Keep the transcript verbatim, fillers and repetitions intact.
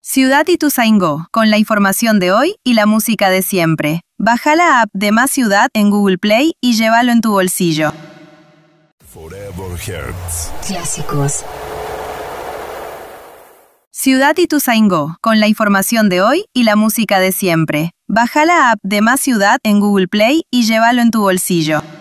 Ciudad Ituzaingó, con la información de hoy y la música de siempre. Baja la app de Más Ciudad en Google Play y llévalo en tu bolsillo. Forever Hertz. Clásicos. Ciudad Ituzaingó, con la información de hoy y la música de siempre. Baja la app de Más Ciudad en Google Play y llévalo en tu bolsillo.